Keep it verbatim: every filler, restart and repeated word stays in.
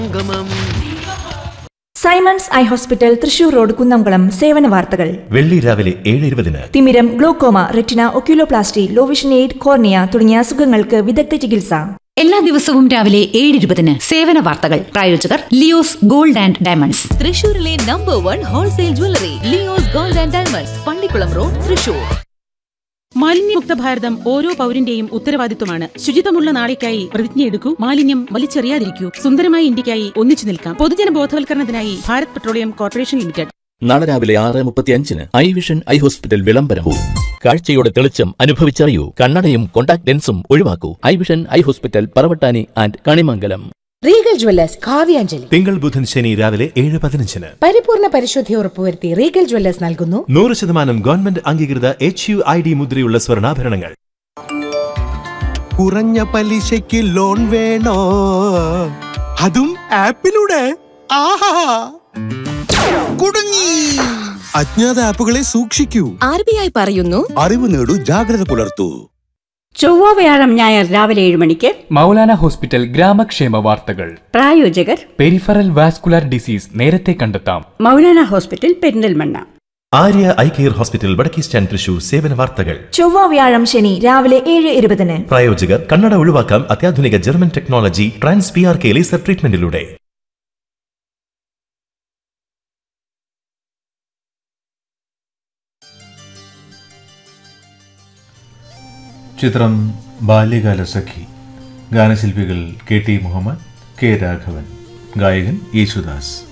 Symons eye hospital Thrissur road Kunnamkulam സേവന വാർത്തകൾ. വെള്ളി രാവിലെ ഏഴ് ഇരുപതിന് തിമിരം, glaucoma, retina, oculoplasty, low vision aid, cornea തുടങ്ങിയ അസുഖങ്ങൾക്ക് വിദഗ്ധ ചികിത്സ. എല്ലാ ദിവസവും രാവിലെ ഏഴ് ഇരുപതിന് സേവന വാർത്തകൾ. പ്രായോജകർ ലിയോസ് ഗോൾഡ് ആൻഡ് ഡയമണ്ട്സ്, തൃശൂരിലെ number one wholesale jewellery Leo's gold and diamonds, Pallikkulam road, Thrissur. മാലിന്യമുക്ത ഭാരതം ഓരോ പൗരന്റെയും ഉത്തരവാദിത്വമാണ്. ശുചിത്വമുള്ള നാളേക്കായി പ്രതിജ്ഞയെടുക്കൂ. മാലിന്യം വലിച്ചെറിയാതിരിക്കൂ. സുന്ദരമായ ഇന്ത്യക്കായി ഒന്നിച്ചു നിൽക്കാം. പൊതുജന ബോധവൽക്കരണത്തിനായി ഭാരത് പെട്രോളിയം കോർപ്പറേഷൻ ലിമിറ്റഡ്. നാളെ രാവിലെ ആറ് മുപ്പത്തി അഞ്ചിന് ഐ വിഷൻ ഐ ഹോസ്പിറ്റൽ വിളംബരവും. കാഴ്ചയുടെ തെളിച്ചം അനുഭവിച്ചറിയൂ. കണ്ണടയും contact ലെൻസും ഒഴിവാക്കൂ. I vision eye hospital, Paravattani and Kanimangalam. Regal Jewellers Kavyanjali. തിങ്കൾ ബുധൻ ശനി രാവിലെ ഏഴ് പതിനഞ്ചിന് പരിപൂർണ പരിശുദ്ധി ഉറപ്പുവരുത്തി റീഗൽ ജ്വല്ലേഴ്സ് നൽകുന്നു നൂറ് ശതമാനം ഗവൺമെന്റ് അംഗീകൃത എച്ച് യു ഐ ഡി മുദ്രയുള്ള സ്വർണ്ണാഭരണങ്ങൾ. കുറഞ്ഞ പലിശയ്ക്ക് ലോൺ വേണോ? അതും ആപ്പിലൂടെ. ആഹാ, കുടുങ്ങി. അജ്ഞാത ആപ്പുകളെ സൂക്ഷിക്കൂ. ആർ ബി ഐ പറയുന്നു, അറിവ് നേടൂ, ജാഗ്രത പുലർത്തൂ. ചൊവ്വ, വ്യാഴം, ഞായർ രാവിലെ ഏഴ് മണിക്ക് മൗലാന ഹോസ്പിറ്റൽ ഗ്രാമക്ഷേമ വാർത്തകൾ. പ്രായോജകർ പെരിഫറൽ വാസ്കുലർ ഡിസീസ് നേരത്തെ കണ്ടെത്താം. Maulana hospital, Perinthalmanna. Arya eye care hospital, വടക്കേ സ്റ്റാൻഡ്, തൃശൂർ. സേവന വാർത്തകൾ. ചൊവ്വ, വ്യാഴം, ശനി രാവിലെ ഏഴ് ഇരുപതിന്. പ്രായോജകർ കണ്ണട ഒഴിവാക്കാം അത്യാധുനിക German technology trans P R K laser ട്രീറ്റ്മെന്റിലൂടെ. ചിത്രം ബാല്യകാല സഖി. ഗാനശില്പികൾ K T Muhammad, K Raghavan, ഗായകൻ യേശുദാസ്.